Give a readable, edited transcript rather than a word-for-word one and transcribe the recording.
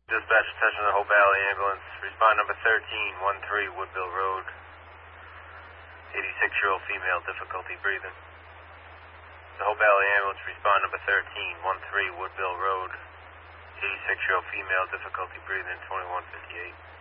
Dispatch, attention to the Hope Valley ambulance. Respond number 13, 13 Woodville Road. 86-year-old female, difficulty breathing. The Hope Valley ambulance, respond number 13, 13 Woodville Road. 86-year-old female, difficulty breathing, 2158.